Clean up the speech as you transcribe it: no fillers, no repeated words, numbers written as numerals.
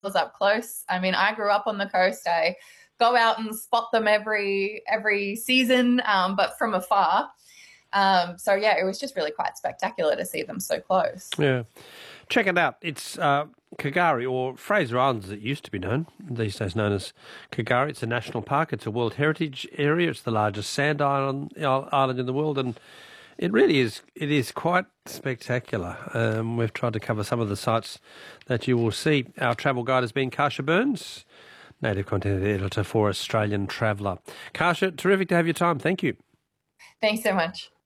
up close. I mean, I grew up on the coast. I go out and spot them every season, but from afar. So yeah, it was just really quite spectacular to see them so close. Yeah. Check it out. It's K'gari, or Fraser Island as it used to be known, these days known as K'gari. It's a national park. It's a World Heritage Area. It's the largest sand island in the world, and it really is. It is quite spectacular. We've tried to cover some of the sites that you will see. Our travel guide has been Kasia Burns, native content editor for Australian Traveller. Kasia, terrific to have your time. Thank you. Thanks so much.